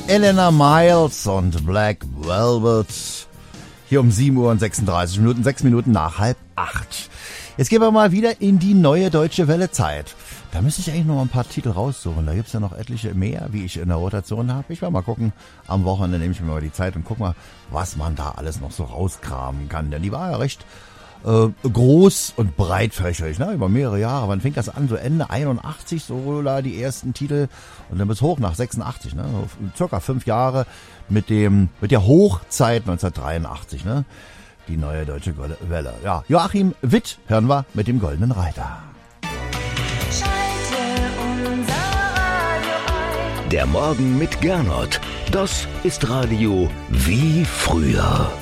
Elena Miles und Black Velvet. Hier um 7 Uhr und 36 Minuten, 6 Minuten nach 7:30. Jetzt gehen wir mal wieder in die neue Deutsche Welle-Zeit. Da müsste ich eigentlich noch mal ein paar Titel raussuchen. Da gibt's ja noch etliche mehr, wie ich in der Rotation habe. Ich werde mal gucken. Am Wochenende nehme ich mir mal die Zeit und guck mal, was man da alles noch so rauskramen kann. Denn die war ja recht groß und breitfächerig, ne? Über mehrere Jahre. Wann fängt das an? So Ende 81, so da die ersten Titel. Und dann bis hoch nach 86, ne? So circa 5 Jahre mit der Hochzeit 1983, ne? Die neue Deutsche Welle. Ja, Joachim Witt hören wir mit dem Goldenen Reiter. Der Morgen mit Gernot. Das ist Radio wie früher.